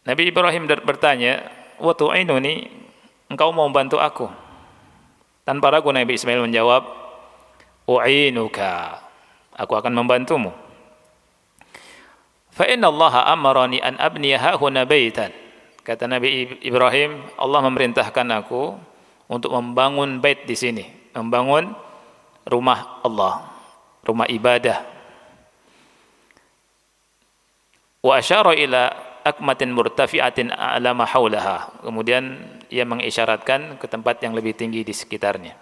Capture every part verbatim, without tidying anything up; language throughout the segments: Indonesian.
Nabi Ibrahim bertanya, "Wa tu'inuni, engkau mau bantu aku?" Tanpa ragu Nabi Ismail menjawab, "U'inuka, aku akan membantumu." "Fa inna Allah amarani an abniya hahuna baitan." Kata Nabi Ibrahim, Allah memerintahkan aku untuk membangun bait di sini, membangun rumah Allah, rumah ibadah. Wa asyara ila akmatin murtafi'atin a'lama haulaha. Kemudian ia mengisyaratkan ke tempat yang lebih tinggi di sekitarnya.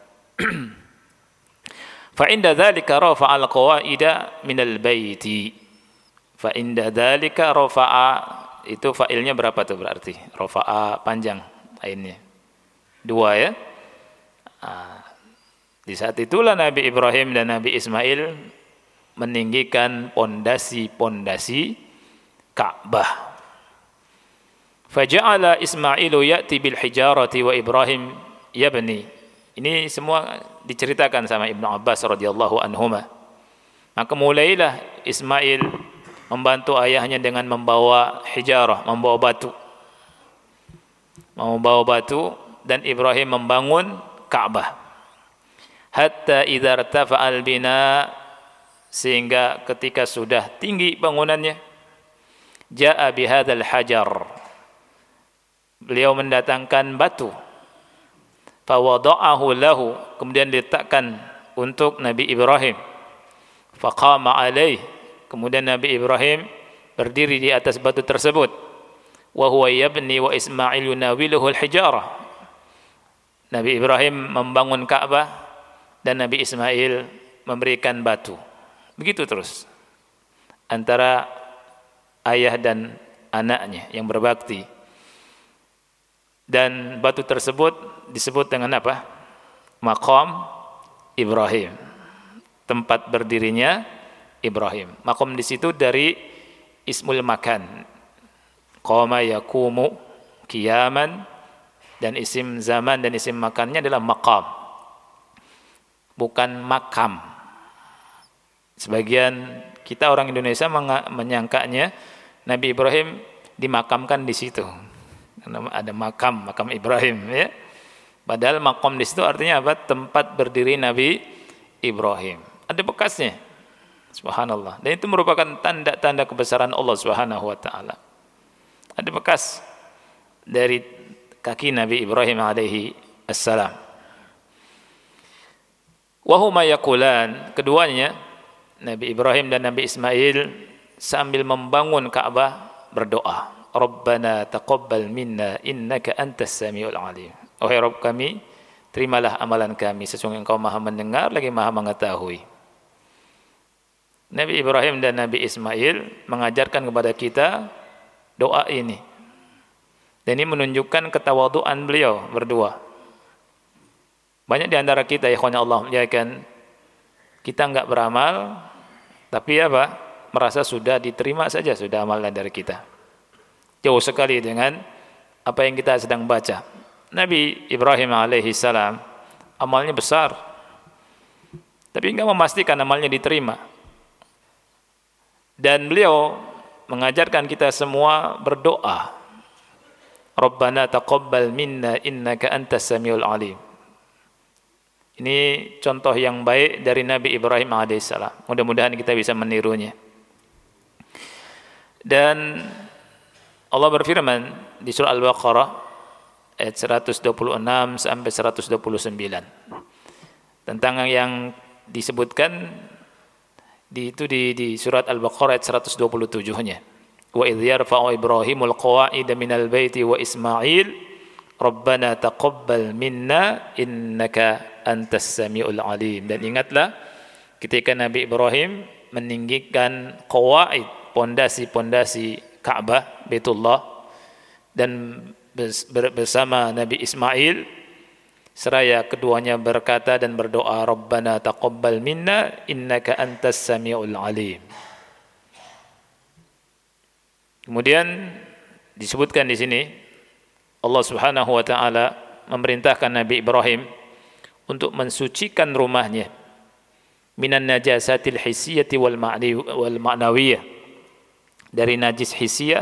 Fa inda dzalika rafa'al qawaida minal baiti. Fa inda dzalika rafa'a, itu fa'ilnya berapa tuh berarti? Rafa'a panjang ainnya. Dua ya. Nah, di saat itulah Nabi Ibrahim dan Nabi Ismail meninggikan pondasi-pondasi Ka'bah. Faja'ala Ismailu ya'ti bil hijarati wa Ibrahim yabni. Ini semua diceritakan sama Ibnu Abbas radhiyallahu anhuma. Maka mulailah Ismail membantu ayahnya dengan membawa hijarah, membawa batu. Membawa batu, dan Ibrahim membangun Ka'bah. Hatta idza irtafa'al bina, sehingga ketika sudah tinggi bangunannya, ja'a bihadzal hajar, beliau mendatangkan batu, fawada'ahu lahu, kemudian diletakkan untuk Nabi Ibrahim, faqama alaih, kemudian Nabi Ibrahim berdiri di atas batu tersebut, wa huwa yabni wa Ismail yunawiluhu al-hijarah. Nabi Ibrahim membangun Ka'bah dan Nabi Ismail memberikan batu. Begitu terus antara ayah dan anaknya yang berbakti. Dan batu tersebut disebut dengan apa? Maqam Ibrahim, tempat berdirinya Ibrahim. Maqam di situ dari ismul makan, qama yaqumu qiyaman, dan isim zaman dan isim makannya adalah maqam, bukan makam. Sebagian kita orang Indonesia menyangkanya Nabi Ibrahim dimakamkan di situ. Ada makam, makam Ibrahim ya. Padahal makam di situ artinya apa? Tempat berdiri Nabi Ibrahim. Ada bekasnya. Subhanallah. Dan itu merupakan tanda-tanda kebesaran Allah Subhanahu wa taala. Ada bekas dari kaki Nabi Ibrahim alaihi assalam. Wa huma yaqulan, keduanya Nabi Ibrahim dan Nabi Ismail sambil membangun Ka'bah berdoa, Rabbana taqabbal minna innaka antas samiul alim. Wahai Rabb kami, terimalah amalan kami, sesungguhnya Engkau Maha mendengar lagi Maha mengetahui. Nabi Ibrahim dan Nabi Ismail mengajarkan kepada kita doa ini. Dan ini menunjukkan ketawaduan beliau berdua. Banyak di antara kita, ya ikhwan Allah muliakan, kita enggak beramal, tapi apa? Merasa sudah diterima saja, sudah amalan dari kita. Jauh sekali dengan apa yang kita sedang baca. Nabi Ibrahim alaihi salam amalnya besar, tapi enggak memastikan amalnya diterima. Dan beliau mengajarkan kita semua berdoa, Rabbana taqabbal minna innaka antas samiul alim. Ini contoh yang baik dari Nabi Ibrahim alaihissalam. Mudah-mudahan kita bisa menirunya. Dan Allah berfirman di surah Al-Baqarah ayat seratus dua puluh enam sampai seratus dua puluh sembilan tentang yang disebutkan di itu di, di surat Al-Baqarah ayat seratus dua puluh tujuh-nya. Wa idh yarfa'u Ibrahimul qawa'ida minal baiti wa Ismail Rabbana taqabbal minna innaka antas samiul alim. Dan ingatlah ketika Nabi Ibrahim meninggikan qawaid, pondasi-pondasi Ka'bah, Baitullah, dan bersama Nabi Ismail seraya keduanya berkata dan berdoa, Rabbana taqabbal minna innaka antas samiul alim. Kemudian disebutkan di sini Allah Subhanahu wa taala memerintahkan Nabi Ibrahim untuk mensucikan rumahnya minan najasatil hissiyati wal ma'nawiyah, dari najis hissiyah